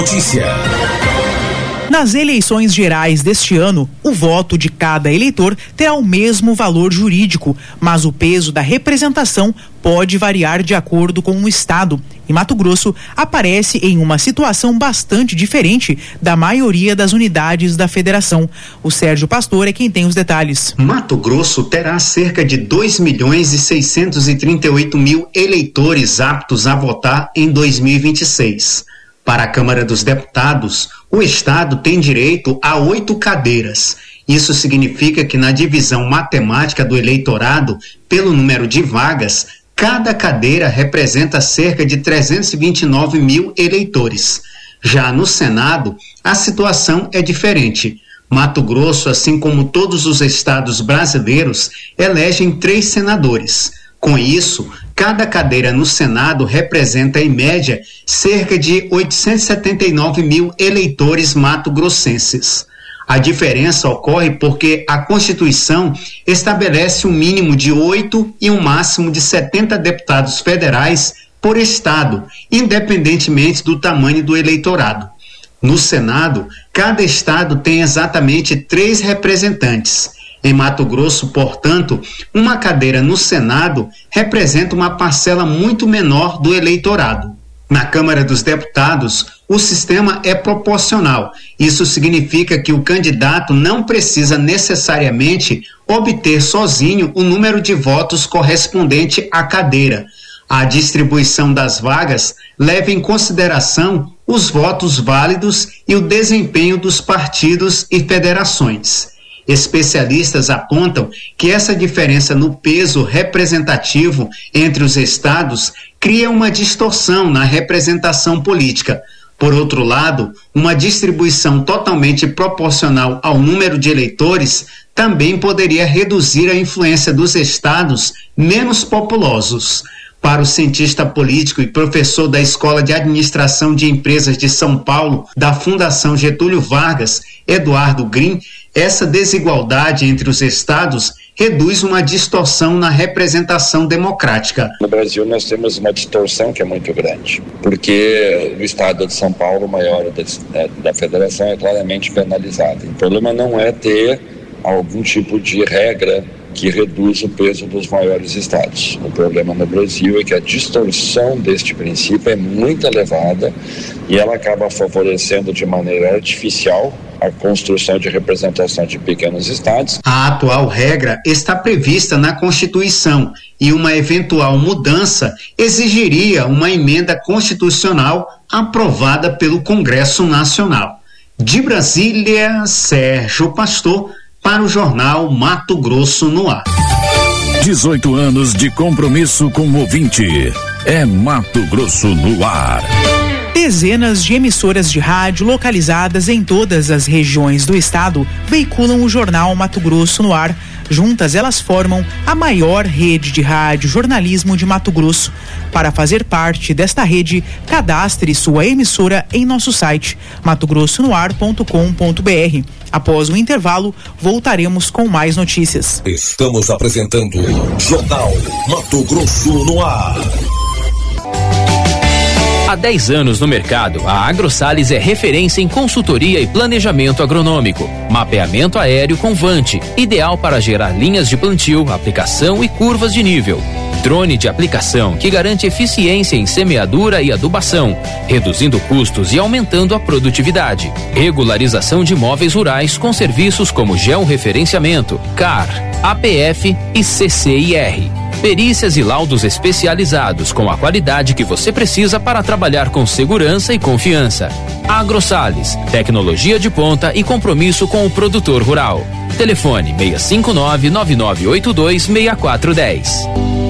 Notícia. Nas eleições gerais deste ano, o voto de cada eleitor terá o mesmo valor jurídico, mas o peso da representação pode variar de acordo com o estado. E Mato Grosso aparece em uma situação bastante diferente da maioria das unidades da federação. O Sérgio Pastor é quem tem os detalhes. Mato Grosso terá cerca de 2.638.000 eleitores aptos a votar em 2026. Para a Câmara dos Deputados, o Estado tem direito a 8 cadeiras. Isso significa que na divisão matemática do eleitorado, pelo número de vagas, cada cadeira representa cerca de 329.000 eleitores. Já no Senado, a situação é diferente. Mato Grosso, assim como todos os estados brasileiros, elegem 3 senadores. Com isso, cada cadeira no Senado representa, em média, cerca de 879.000 eleitores mato-grossenses. A diferença ocorre porque a Constituição estabelece um mínimo de 8 e um máximo de 70 deputados federais por estado, independentemente do tamanho do eleitorado. No Senado, cada estado tem exatamente 3 representantes. Em Mato Grosso, portanto, uma cadeira no Senado representa uma parcela muito menor do eleitorado. Na Câmara dos Deputados, o sistema é proporcional. Isso significa que o candidato não precisa necessariamente obter sozinho o número de votos correspondente à cadeira. A distribuição das vagas leva em consideração os votos válidos e o desempenho dos partidos e federações. Especialistas apontam que essa diferença no peso representativo entre os estados cria uma distorção na representação política. Por outro lado, uma distribuição totalmente proporcional ao número de eleitores também poderia reduzir a influência dos estados menos populosos. Para o cientista político e professor da Escola de Administração de Empresas de São Paulo, da Fundação Getúlio Vargas, Eduardo Green, essa desigualdade entre os estados reduz uma distorção na representação democrática. No Brasil nós temos uma distorção que é muito grande, porque o estado de São Paulo, maior da federação, é claramente penalizado. O problema não é ter algum tipo de regra que reduz o peso dos maiores estados. O problema no Brasil é que a distorção deste princípio é muito elevada e ela acaba favorecendo de maneira artificial a construção de representação de pequenos estados. A atual regra está prevista na Constituição e uma eventual mudança exigiria uma emenda constitucional aprovada pelo Congresso Nacional. De Brasília, Sérgio Pastor, para o jornal Mato Grosso no Ar. 18 anos de compromisso com o ouvinte. É Mato Grosso no Ar. Dezenas de emissoras de rádio localizadas em todas as regiões do estado veiculam o jornal Mato Grosso no Ar. Juntas, elas formam a maior rede de rádio jornalismo de Mato Grosso. Para fazer parte desta rede, cadastre sua emissora em nosso site matogrossonoar.com.br. Após o intervalo, voltaremos com mais notícias. Estamos apresentando Jornal Mato Grosso no Ar. Há 10 anos no mercado, a AgroSales é referência em consultoria e planejamento agronômico. Mapeamento aéreo com Vante, ideal para gerar linhas de plantio, aplicação e curvas de nível. Drone de aplicação que garante eficiência em semeadura e adubação, reduzindo custos e aumentando a produtividade. Regularização de imóveis rurais com serviços como georreferenciamento, CAR, APF e CCIR. Perícias e laudos especializados com a qualidade que você precisa para trabalhar com segurança e confiança. AgroSales, tecnologia de ponta e compromisso com o produtor rural. Telefone 659-9982-6410.